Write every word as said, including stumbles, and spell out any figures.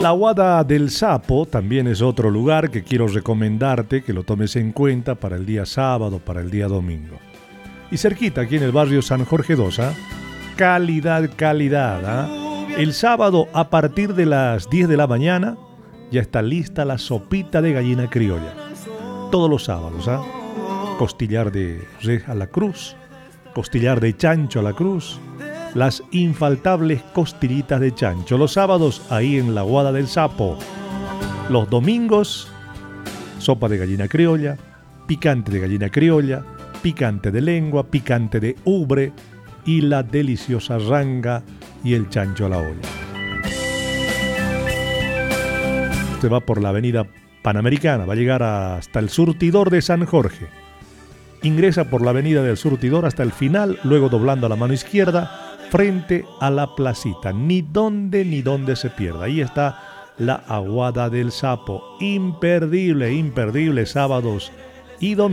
La Aguada del Sapo también es otro lugar que quiero recomendarte que lo tomes en cuenta para el día sábado, para el día domingo. Y cerquita, aquí en el barrio San Jorge dos, ¿ah? calidad, calidad. ¿ah? El sábado a partir de las diez de la mañana ya está lista la sopita de gallina criolla. Todos los sábados, ¿ah? costillar de res a la cruz, costillar de chancho a la cruz, las infaltables costillitas de chancho. Los sábados ahí en la Aguada del Sapo. Los domingos, sopa de gallina criolla, picante de gallina criolla, picante de lengua, picante de ubre y la deliciosa ranga y el chancho a la olla. Usted va por la avenida Panamericana, va a llegar hasta el surtidor de San Jorge. Ingresa por la avenida del surtidor hasta el final, luego doblando a la mano izquierda, frente a la placita. Ni dónde ni dónde se pierda. Ahí está la Aguada del Sapo. Imperdible, imperdible, sábados y domingos.